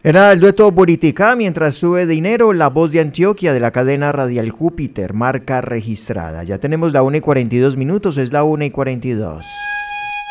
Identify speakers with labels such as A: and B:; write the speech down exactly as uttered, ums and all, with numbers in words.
A: Era el dueto Buriticá, mientras sube dinero, la voz de Antioquia de la cadena radial Júpiter, marca registrada. Ya tenemos la una y cuarenta y dos minutos, es la una y cuarenta y dos.